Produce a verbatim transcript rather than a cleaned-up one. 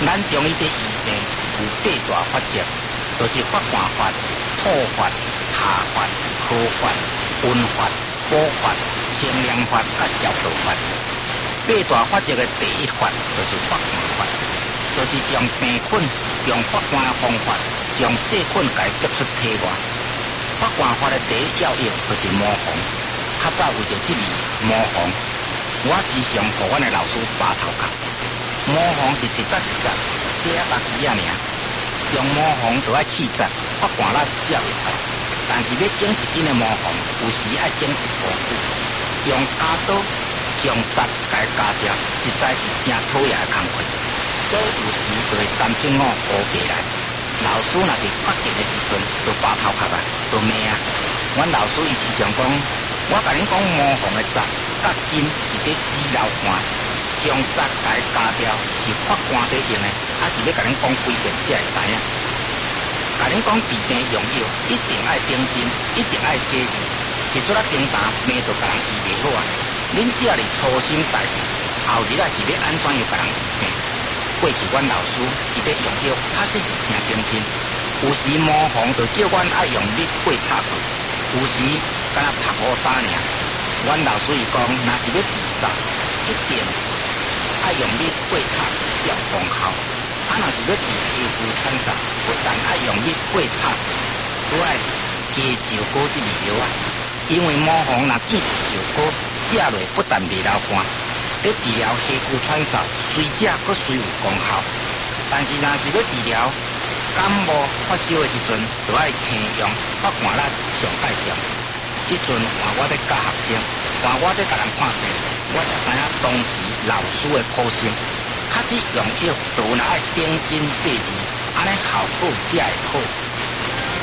咱中医的医病有八大法则，就是发汗法、吐法、下法、咳法、温法、补法、清凉法、甲消毒法。八大法则的第一法就是发汗法，就是将病菌用发汗的方法，将细菌解逼出体外。发汗法的第一要义就是磨汗，较早为着这味磨汗，我时常和阮的老师把头壳。磨汗是一节一节，这啊家己啊尔，用磨汗就爱气节，发汗力才会快。但是要整一斤的磨汗，有时爱整一步步，用加刀将节解加掉，实在是真讨厌的工课。所以有时就会三七五乌白来。老师若是发现的时阵，就把头壳啊，就骂啊。阮老师伊时常讲，我甲恁讲磨汗的节甲筋是伫治疗汗，将节解加掉是发汗在用的，还是要甲恁讲几遍才会知影？甲恁讲治病用药，一定爱顶针，一定爱洗字，一撮啊平常骂就甲人医袂好啊。恁只是粗心大意，后日啊是要安怎又甲人医病？过去阮老师伊咧用药，确实是真顶针。有时磨汗就叫阮爱用力过插去，有时敢若拍乌沙尔。阮老师伊讲，若是要治嗽，一定爱用力过插才有功效。啊，若是要治皮肤产燥，不但爱用力过插，搁爱加石膏这味药啊。因为磨汗若见是石膏，食落不但袂流汗。咧治疗皮肤喘嗽，虽则阁虽有功效，但是若是要治疗感冒发烧的时阵，就爱请用发汗力上爱点。即阵换我咧教学生，换我咧甲人看病，我才知影当时老师的苦心。确实用药就有爱顶针细致，安尼效果才会好。